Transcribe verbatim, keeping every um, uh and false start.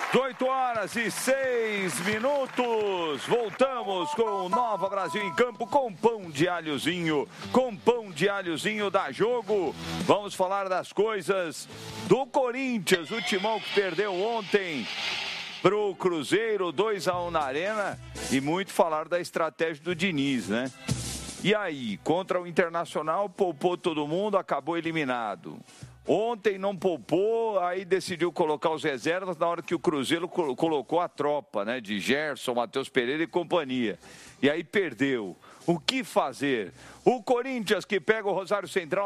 dezoito horas e seis minutos. Voltamos com o Nova Brasil em Campo com pão de alhozinho. Com pão de alhozinho dá jogo. Vamos falar das coisas do Corinthians. O Timão que perdeu ontem pro Cruzeiro, dois a um na Arena. E muito falar da estratégia do Diniz, né? E aí, contra o Internacional, poupou todo mundo, acabou eliminado. Ontem não poupou, aí decidiu colocar os reservas na hora que o Cruzeiro colocou a tropa, né? De Gerson, Matheus Pereira e companhia. E aí perdeu. O que fazer? O Corinthians que pega o Rosário Central